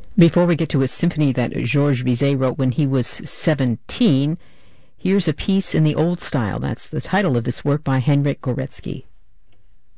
Before we get to a symphony that Georges Bizet wrote when he was 17, here's a piece in the old style. That's the title of this work by Henryk Górecki.